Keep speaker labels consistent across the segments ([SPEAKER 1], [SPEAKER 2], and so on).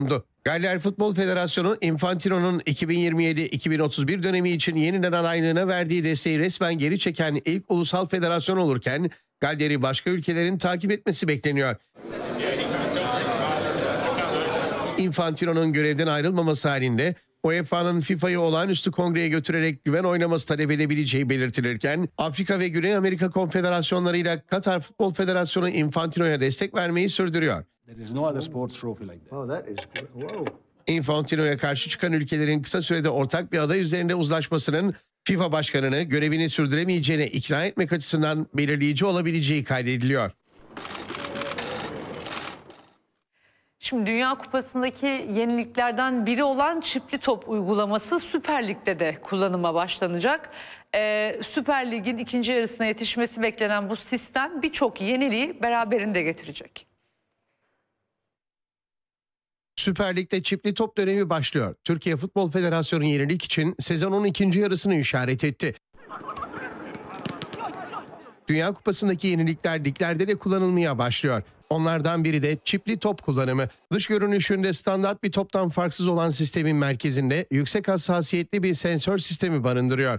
[SPEAKER 1] Galler Futbol Federasyonu, Infantino'nun 2027-2031 dönemi için yeniden adaylığına verdiği desteği resmen geri çeken ilk ulusal federasyon olurken, Galler'i başka ülkelerin takip etmesi bekleniyor. Infantino'nun görevden ayrılmaması halinde UEFA'nın FIFA'yı olağanüstü kongreye götürerek güven oynaması talep edebileceği belirtilirken, Afrika ve Güney Amerika konfederasyonlarıyla Katar Futbol Federasyonu Infantino'ya destek vermeyi sürdürüyor. Infantino'ya karşı çıkan ülkelerin kısa sürede ortak bir aday üzerinde uzlaşmasının FIFA başkanını görevini sürdüremeyeceğine ikna etmek açısından belirleyici olabileceği kaydediliyor.
[SPEAKER 2] Şimdi Dünya Kupası'ndaki yeniliklerden biri olan çipli top uygulaması Süper Lig'de de kullanıma başlanacak. Süper Lig'in ikinci yarısına yetişmesi beklenen bu sistem birçok yeniliği beraberinde getirecek.
[SPEAKER 1] Süper Lig'de çipli top dönemi başlıyor. Türkiye Futbol Federasyonu yenilik için sezonun ikinci yarısını işaret etti. Dünya Kupası'ndaki yenilikler liglerde de kullanılmaya başlıyor. Onlardan biri de çipli top kullanımı. Dış görünüşünde standart bir toptan farksız olan sistemin merkezinde yüksek hassasiyetli bir sensör sistemi barındırıyor.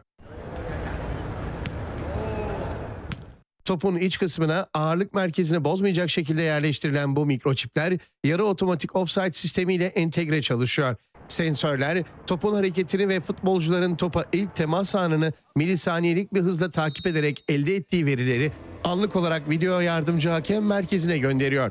[SPEAKER 1] Topun iç kısmına ağırlık merkezini bozmayacak şekilde yerleştirilen bu mikroçipler yarı otomatik offside sistemiyle entegre çalışıyor. Sensörler topun hareketini ve futbolcuların topa ilk temas anını milisaniyelik bir hızla takip ederek elde ettiği verileri anlık olarak video yardımcı hakem merkezine gönderiyor.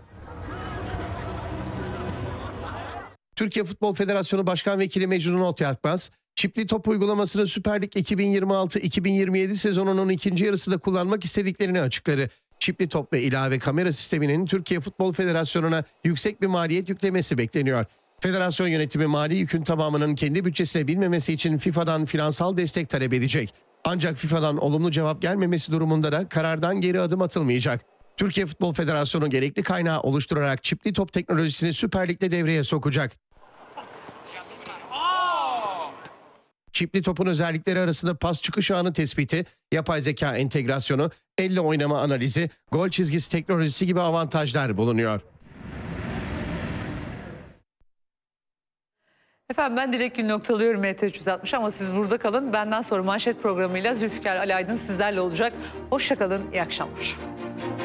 [SPEAKER 1] Türkiye Futbol Federasyonu Başkan Vekili Mecnun Otyakbaz, çipli top uygulamasını Süper Lig 2026-2027 sezonunun ikinci yarısında kullanmak istediklerini açıkladı. Çipli top ve ilave kamera sisteminin Türkiye Futbol Federasyonu'na yüksek bir maliyet yüklemesi bekleniyor. Federasyon yönetimi mali yükün tamamının kendi bütçesine binmemesi için FIFA'dan finansal destek talep edecek. Ancak FIFA'dan olumlu cevap gelmemesi durumunda da karardan geri adım atılmayacak. Türkiye Futbol Federasyonu gerekli kaynağı oluşturarak çipli top teknolojisini Süper Lig'de devreye sokacak. Çipli topun özellikleri arasında pas çıkış anı tespiti, yapay zeka entegrasyonu, elle oynama analizi, gol çizgisi teknolojisi gibi avantajlar bulunuyor.
[SPEAKER 2] Efendim ben Dilek Gül noktalıyorum MT360 ama siz burada kalın. Benden sonra manşet programıyla Zülfikar Ali Aydın sizlerle olacak. Hoşça kalın, iyi akşamlar.